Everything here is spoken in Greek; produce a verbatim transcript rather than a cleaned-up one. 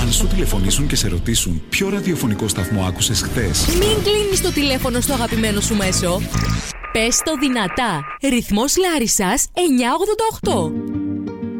Αν σου τηλεφωνήσουν και σε ρωτήσουν ποιο ραδιοφωνικό σταθμό άκουσες χθες, μην κλείνεις το τηλέφωνο στο αγαπημένο σου μέσο. Πες το δυνατά. Ρυθμός Λάρισσας εννιακόσια ογδόντα οκτώ.